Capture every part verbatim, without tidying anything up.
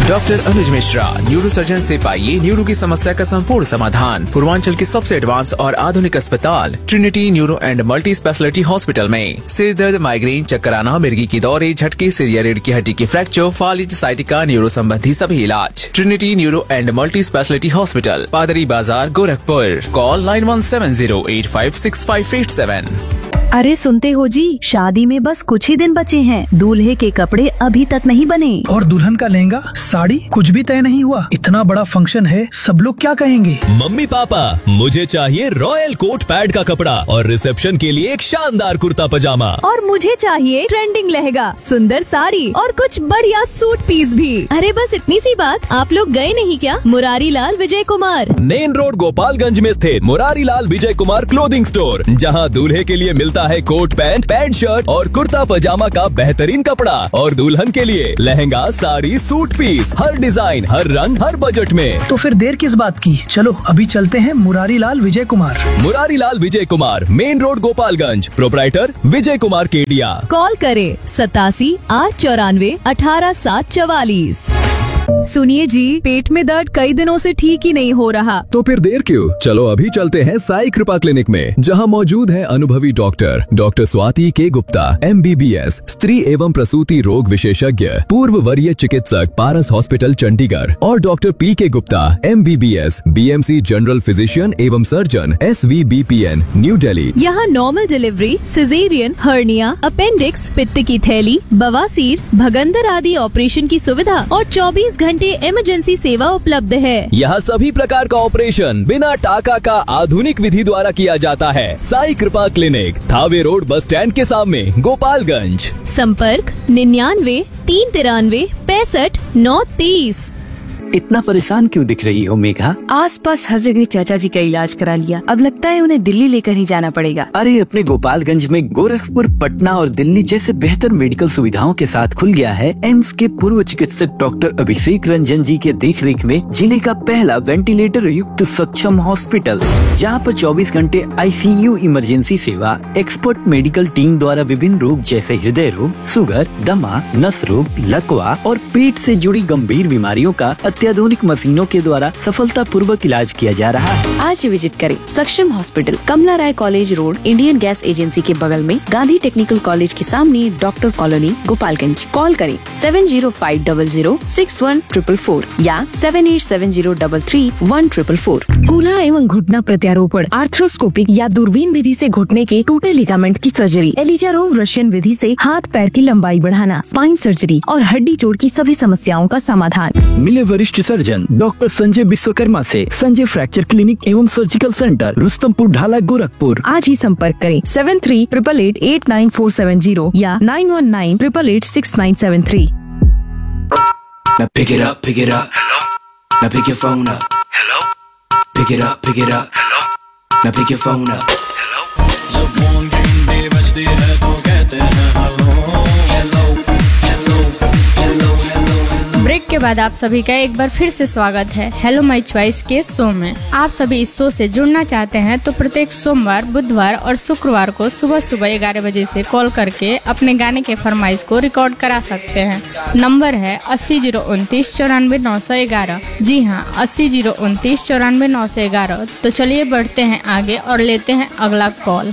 Doctor अनुज Mishra, neuro surgeon से पाइए neuro की समस्या का संपूर्ण समाधान। पूर्वांचल के सबसे एडवांस और आधुनिक अस्पताल Trinity neuro and multi speciality hospital में सिर दर्द, माइग्रेन, चक्कर आना, मिर्गी की दौरे, झटके, सिर या रीढ़ की हड्डी की फ्रैक्चर, फालिज, साइटिका, न्यूरो संबंधी सभी इलाज। Trinity neuro and multi speciality hospital, पादरी बाजार, Gorakhpur. Call nine one seven zero eight five six five eight seven. अरे सुनते हो जी, शादी में बस कुछ ही दिन बचे हैं। दूल्हे के कपड़े अभी तक नहीं बने और दुल्हन का लहंगा, साड़ी कुछ भी तय नहीं हुआ। इतना बड़ा फंक्शन है, सब लोग क्या कहेंगे? मम्मी पापा, मुझे चाहिए रॉयल कोट पैड का कपड़ा और रिसेप्शन के लिए एक शानदार कुर्ता पजामा। और मुझे चाहिए ट्रेंडिंग लहंगा, सुंदर साड़ी और कुछ बढ़िया सूट पीस भी। अरे बस इतनी सी बात, आप लोग गए नहीं क्या मुरारी लाल विजय कुमार? मेन रोड गोपालगंज में स्थित मुरारी लाल विजय कुमार क्लोथिंग स्टोर, जहां दूल्हे के लिए मिलता है कोट पैंट, पैंट शर्ट और कुर्ता पजामा का बेहतरीन कपड़ा और दुल्हन के लिए लहंगा, साड़ी, सूट पीस, हर डिजाइन, हर रंग, हर बजट में। तो फिर देर किस बात की, चलो अभी चलते हैं Murari Lal Vijay Kumar. Murari Lal Vijay Kumar, main road Gopalganj, proprietor Vijay Kumar Kedia. Call करे सतासी आठ चौरानवे अठारह सात चवालीस। सुनिए जी, पेट में दर्द कई दिनों से ठीक ही नहीं हो रहा। तो फिर देर क्यों, चलो अभी चलते हैं साई कृपा क्लिनिक में, जहां मौजूद है अनुभवी डॉक्टर डॉक्टर स्वाति के Gupta, M B B S, स्त्री एवं प्रसूति रोग विशेषज्ञ, पूर्व वरीय चिकित्सक, पारस हॉस्पिटल चंडीगढ़, और डॉक्टर पी के Gupta, M B B S, B M C general physician एवं surgeon, S V B P N, new Delhi. यहाँ normal delivery, caesarean, hernia, appendix, पित्त की थैली, बवासीर, भगंदर आदि ऑपरेशन की सुविधा और चौबीस घंटे इमरजेंसी सेवा उपलब्ध है। यहाँ सभी प्रकार का ऑपरेशन बिना टाका का आधुनिक विधि द्वारा किया जाता है। साई कृपा clinic, Thawe road bus stand के सामने, गोपालगंज। संपर्क निन्यानवे तीन तिरानवे पैंसठ नौ तीस। इतना परेशान क्यों दिख रही हो मेघा? आसपास हर जगह चाचा जी का इलाज करा लिया, अब लगता है उन्हें दिल्ली लेकर ही जाना पड़ेगा। अरे अपने गोपालगंज में गोरखपुर, पटना और दिल्ली जैसे बेहतर मेडिकल सुविधाओं के साथ खुल गया है एम्स के पूर्व चिकित्सक डॉक्टर अभिषेक रंजन जी के देखरेख में जिले का पहला वेंटिलेटर युक्त सक्षम हॉस्पिटल, जहाँ पर चौबीस घंटे आई सी यू इमरजेंसी सेवा, एक्सपर्ट मेडिकल टीम द्वारा विभिन्न रोग जैसे हृदय रोग, शुगर, दमा, नस रोग, लकवा और पेट से जुड़ी गंभीर बीमारियों का अत्याधुनिक मशीनों के द्वारा सफलता पूर्वक इलाज किया जा रहा है। आज विजिट करें सक्षम हॉस्पिटल, कमला राय college road, Indian gas agency के बगल में, गांधी टेक्निकल कॉलेज के सामने, डॉक्टर कॉलोनी, गोपालगंज। कॉल करें seven zero five double zero six one triple four या seven eight seven zero double three one triple four. कूल्हा एवं घुटना प्रत्यारोपण, आर्थ्रोस्कोपिक या दूरबीन विधि से घुटने के टूटे लिगामेंट की सर्जरी, एलिजारोव रशियन विधि से हाथ पैर की लंबाई बढ़ाना, स्पाइन सर्जरी और हड्डी जोड़ की सभी समस्याओं का समाधान। मिले वरिष्ठ सर्जन डॉक्टर संजय विश्वकर्मा से संजय फ्रैक्चर क्लिनिक एवं सर्जिकल सेंटर, रुस्तमपुर ढाला, गोरखपुर। आज ही संपर्क करें seven three triple eight eight nine four seven zero या nine one nine triple eight six nine seven three. Now pick it up, pick it up. Hello. Now pick your phone up. Hello. Pick it up, pick it up. Hello. Now pick your phone up. Hello. जब phone की घंटी बजती है तो कहते हैं hello hello hello hello hello. Break के बाद आप सभी का एक बार फिर से स्वागत है हेलो माय चॉइस के शो में। आप सभी इस शो से जुड़ना चाहते हैं तो प्रत्येक सोमवार, बुधवार और शुक्रवार को सुबह सुबह ग्यारह बजे से कॉल करके अपने गाने के फरमाइश को रिकॉर्ड करा सकते हैं। नंबर है अस्सी जीरो उनतीस चौरानवे नौ सौ ग्यारह। जी हाँ, अस्सी जीरो उनतीस चौरानवे नौ सौ ग्यारह। तो चलिए बढ़ते हैं आगे और लेते हैं अगला कॉल।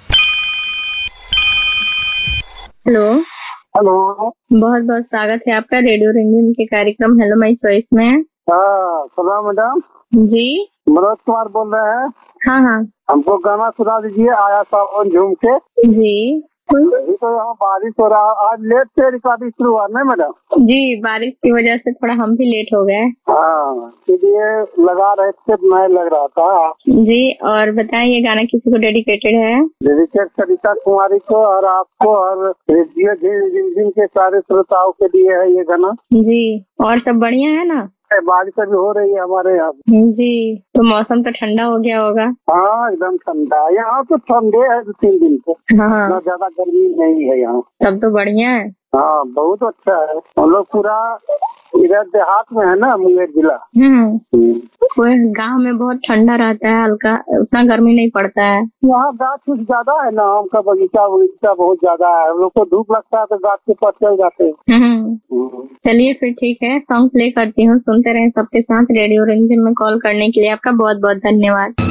हेलो हेलो, बहुत बहुत स्वागत है आपका रेडियो रिंगम के कार्यक्रम हेलो माय चॉइस में। हाँ सलाम मैडम जी, मनोज कुमार बोल रहे हैं। हाँ हाँ, हमको गाना सुना दीजिए, आया सावन झूम के। जी अभी तो यहाँ बारिश हो रहा है, आज लेट से रिकॉर्डिंग शुरू हुआ ना मैडम? जी, बारिश की वजह से थोड़ा हम भी लेट हो गए। हाँ, इसलिए लगा रहे थे, मैं लग रहा था। जी, और बताएं ये गाना किसी को डेडिकेटेड है? डेडिकेट सरिता कुमारी को और आपको और रेडियो जिन के सारे श्रोताओं के लिए है ये गाना। जी, और सब बढ़िया है ना? बारिश अभी हो रही है हमारे यहाँ। जी, तो मौसम तो ठंडा हो गया होगा? हाँ एकदम ठंडा, यहाँ तो ठंडे है दो तीन दिन से। हाँ, ना ज्यादा गर्मी नहीं है यहाँ। तब तो बढ़िया है। हाँ बहुत अच्छा है, हम लोग पूरा इधर देहात में है ना, मुंगेर जिला। हम्म गांव में बहुत ठंडा रहता है, हल्का उतना गर्मी नहीं पड़ता है। यहाँ गाछ कुछ ज्यादा है ना, आम का बगीचा बगीचा बहुत ज्यादा है, हम लोग को धूप लगता है तो गाछ के पास चल जाते हैं। चलिए फिर ठीक है, सॉन्ग प्ले करती हूँ, सुनते रहे सबके साथ। रेडियो रिमझिम में कॉल करने के लिए आपका बहुत बहुत धन्यवाद।